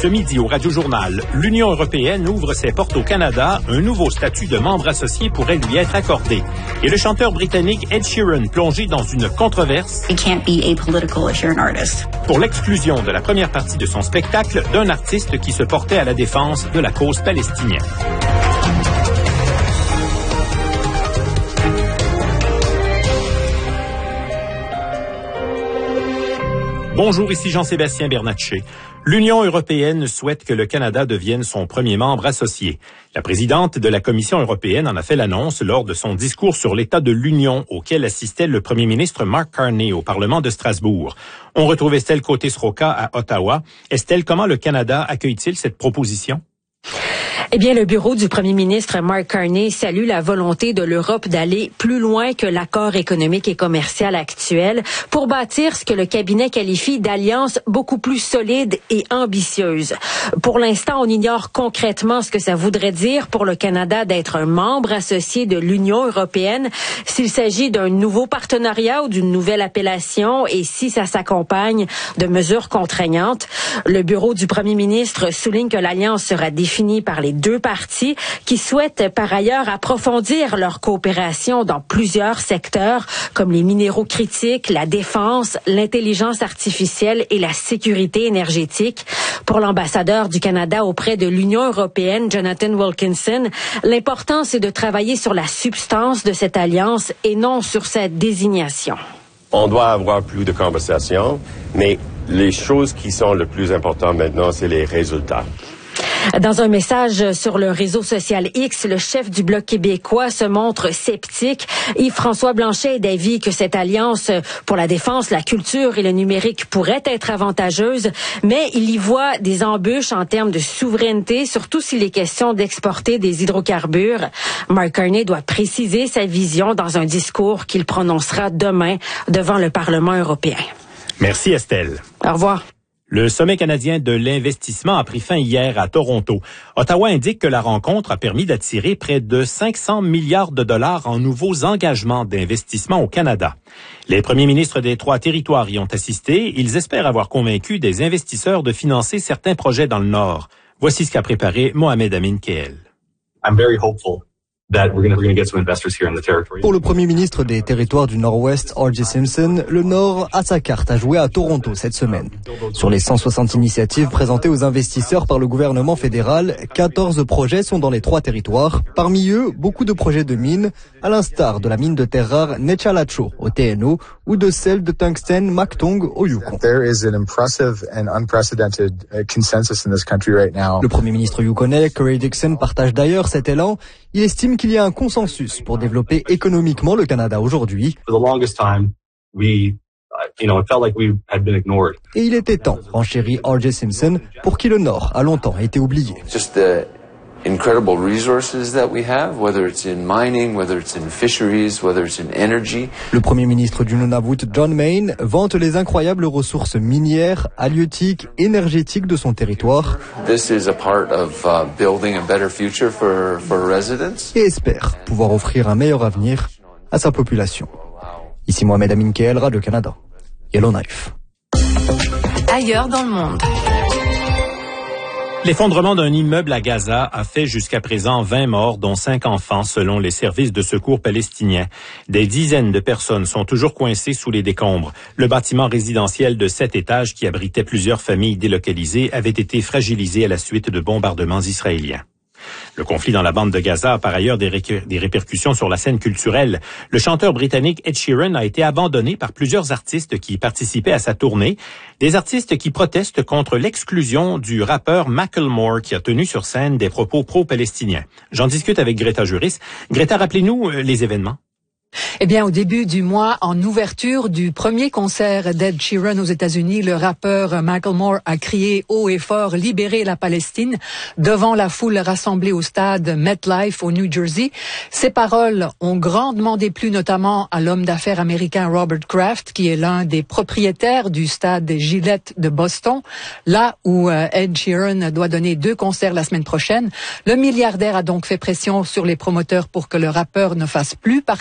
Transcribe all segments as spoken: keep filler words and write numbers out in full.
Ce midi au Radio-Journal, l'Union européenne ouvre ses portes au Canada. Un nouveau statut de membre associé pourrait lui être accordé. Et le chanteur britannique Ed Sheeran plongé dans une controverse You can't be apolitical if you're an artist. pour l'exclusion de la première partie de son spectacle d'un artiste qui se portait à la défense de la cause palestinienne. Bonjour, ici Jean-Sébastien Bernatchez. L'Union européenne souhaite que le Canada devienne son premier membre associé. La présidente de la Commission européenne en a fait l'annonce lors de son discours sur l'état de l'Union auquel assistait le premier ministre Mark Carney au Parlement de Strasbourg. On retrouve Estelle Côté-Sroka à Ottawa. Estelle, comment le Canada accueille-t-il cette proposition? Eh bien, le bureau du premier ministre Mark Carney salue la volonté de l'Europe d'aller plus loin que l'accord économique et commercial actuel pour bâtir ce que le cabinet qualifie d'alliance beaucoup plus solide et ambitieuse. Pour l'instant, on ignore concrètement ce que ça voudrait dire pour le Canada d'être un membre associé de l'Union européenne, s'il s'agit d'un nouveau partenariat ou d'une nouvelle appellation et si ça s'accompagne de mesures contraignantes. Le bureau du premier ministre souligne que l'alliance sera définie par les deux parties qui souhaitent par ailleurs approfondir leur coopération dans plusieurs secteurs comme les minéraux critiques, la défense, l'intelligence artificielle et la sécurité énergétique. Pour l'ambassadeur du Canada auprès de l'Union européenne, Jonathan Wilkinson, l'important c'est de travailler sur la substance de cette alliance et non sur sa désignation. On doit avoir plus de conversations, mais les choses qui sont le plus importantes maintenant, c'est les résultats. Dans un message sur le réseau social X, le chef du Bloc québécois se montre sceptique. Yves-François Blanchet est d'avis que cette alliance pour la défense, la culture et le numérique pourrait être avantageuse, mais il y voit des embûches en termes de souveraineté, surtout s'il est question d'exporter des hydrocarbures. Mark Carney doit préciser sa vision dans un discours qu'il prononcera demain devant le Parlement européen. Merci Estelle. Au revoir. Le sommet canadien de l'investissement a pris fin hier à Toronto. Ottawa indique que la rencontre a permis d'attirer près de cinq cents milliards de dollars en nouveaux engagements d'investissement au Canada. Les premiers ministres des trois territoires y ont assisté. Ils espèrent avoir convaincu des investisseurs de financer certains projets dans le Nord. Voici ce qu'a préparé Mohamed Amin Keel. I'm very hopeful that we're going to get some investors here in the territory. Pour le premier ministre des territoires du Nord-Ouest, R J Simpson, le Nord a sa carte à jouer à Toronto cette semaine. Sur les cent soixante initiatives présentées aux investisseurs par le gouvernement fédéral, quatorze projets sont dans les trois territoires. Parmi eux, beaucoup de projets de mines, à l'instar de la mine de terre rare Nechalacho au T N O ou de celle de tungstène Mactung au Yukon. There is an impressive and unprecedented consensus in this country right now. Le premier ministre yukonais, Curry Dixon, partage d'ailleurs cet élan. Il estime qu'il y a un consensus pour développer économiquement le Canada aujourd'hui. For the longest time, we, you know, it felt like we had been ignored. Et il était temps, renchérit R J Simpson, pour qui le Nord a longtemps été oublié. Just the incredible resources that we have, whether it's in mining, whether it's in fisheries, whether it's in energy. Le premier ministre du Nunavut, John Mayne, vante les incroyables ressources minières, halieutiques, énergétiques de son territoire. This is a part of uh, building a better future for, for residents. Et espère pouvoir offrir un meilleur avenir à sa population. Ici Mohamed Amin Keel, Radio-Canada. Yellowknife. Ailleurs dans le monde. L'effondrement d'un immeuble à Gaza a fait jusqu'à présent vingt morts, dont cinq enfants, selon les services de secours palestiniens. Des dizaines de personnes sont toujours coincées sous les décombres. Le bâtiment résidentiel de sept étages qui abritait plusieurs familles délocalisées avait été fragilisé à la suite de bombardements israéliens. Le conflit dans la bande de Gaza a par ailleurs des, ré- des répercussions sur la scène culturelle. Le chanteur britannique Ed Sheeran a été abandonné par plusieurs artistes qui participaient à sa tournée. Des artistes qui protestent contre l'exclusion du rappeur Macklemore qui a tenu sur scène des propos pro-palestiniens. J'en discute avec Greta Juris. Greta, rappelez-nous euh, les événements. Eh bien, au début du mois, en ouverture du premier concert d'Ed Sheeran aux États-Unis, le rappeur Macklemore a crié haut et fort « Libérez la Palestine » devant la foule rassemblée au stade MetLife au New Jersey. Ces paroles ont grandement déplu notamment à l'homme d'affaires américain Robert Kraft, qui est l'un des propriétaires du stade Gillette de Boston, là où euh, Ed Sheeran doit donner deux concerts la semaine prochaine. Le milliardaire a donc fait pression sur les promoteurs pour que le rappeur ne fasse plus partie de la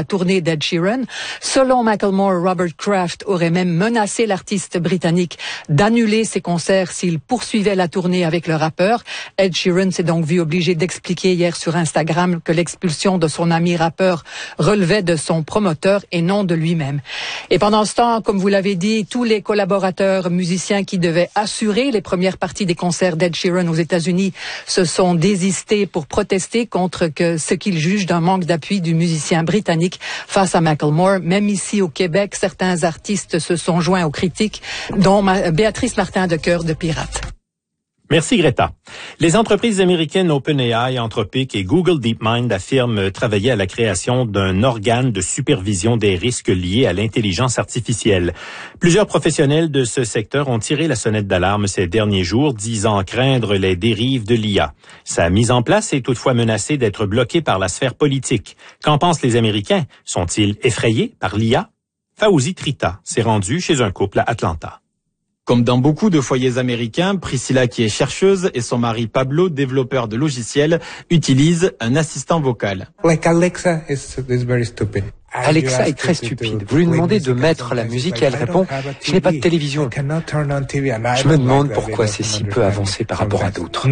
la tournée d'Ed Sheeran. Selon Macklemore, Robert Kraft aurait même menacé l'artiste britannique d'annuler ses concerts s'il poursuivait la tournée avec le rappeur. Ed Sheeran s'est donc vu obligé d'expliquer hier sur Instagram que l'expulsion de son ami rappeur relevait de son promoteur et non de lui-même. Et pendant ce temps, comme vous l'avez dit, tous les collaborateurs musiciens qui devaient assurer les premières parties des concerts d'Ed Sheeran aux États-Unis se sont désistés pour protester contre que ce qu'ils jugent d'un manque d'appui du musicien britannique face à Macklemore. Même ici au Québec, certains artistes se sont joints aux critiques, dont Béatrice Martin de Cœur de Pirate. Merci Greta. Les entreprises américaines OpenAI, Anthropic et Google DeepMind affirment travailler à la création d'un organe de supervision des risques liés à l'intelligence artificielle. Plusieurs professionnels de ce secteur ont tiré la sonnette d'alarme ces derniers jours, disant craindre les dérives de l'I A. Sa mise en place est toutefois menacée d'être bloquée par la sphère politique. Qu'en pensent les Américains? Sont-ils effrayés par l'I A? Fawzi Trita s'est rendu chez un couple à Atlanta. Comme dans beaucoup de foyers américains, Priscilla, qui est chercheuse, et son mari Pablo, développeur de logiciels, utilisent un assistant vocal. Like Alexa is, is very stupid. Alexa est très stupide. Vous lui demandez de mettre la musique et elle répond « Je n'ai pas de télévision ». Je me demande pourquoi c'est si peu avancé par rapport à d'autres.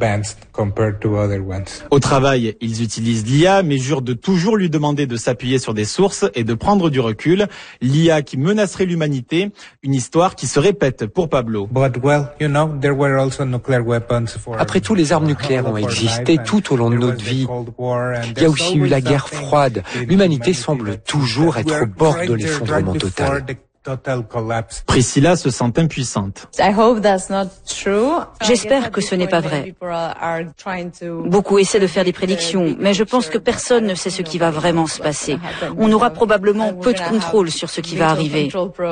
Au travail, ils utilisent l'I A, mais jurent de toujours lui demander de s'appuyer sur des sources et de prendre du recul. L'I A qui menacerait l'humanité, une histoire qui se répète pour Pablo. Après tout, les armes nucléaires ont existé tout au long de notre vie. Il y a aussi eu la guerre froide. L'humanité semble toujours être au bord de l'effondrement total. Priscilla se sent impuissante. J'espère que ce n'est pas vrai. Beaucoup essaient de faire des prédictions, mais je pense que personne ne sait ce qui va vraiment se passer. On aura probablement peu de contrôle sur ce qui va arriver.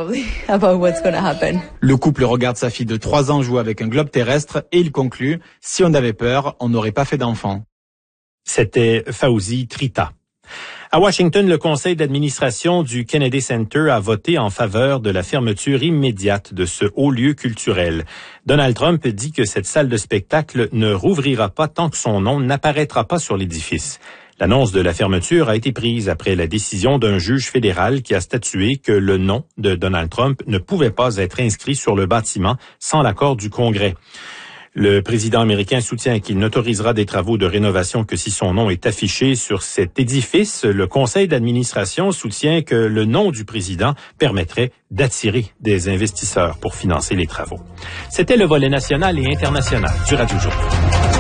Le couple regarde sa fille de trois ans jouer avec un globe terrestre et il conclut « Si on avait peur, on n'aurait pas fait d'enfant ». C'était Fawzi Trita. À Washington, le conseil d'administration du Kennedy Center a voté en faveur de la fermeture immédiate de ce haut lieu culturel. Donald Trump dit que cette salle de spectacle ne rouvrira pas tant que son nom n'apparaîtra pas sur l'édifice. L'annonce de la fermeture a été prise après la décision d'un juge fédéral qui a statué que le nom de Donald Trump ne pouvait pas être inscrit sur le bâtiment sans l'accord du Congrès. Le président américain soutient qu'il n'autorisera des travaux de rénovation que si son nom est affiché sur cet édifice. Le conseil d'administration soutient que le nom du président permettrait d'attirer des investisseurs pour financer les travaux. C'était le volet national et international du Radio Journal.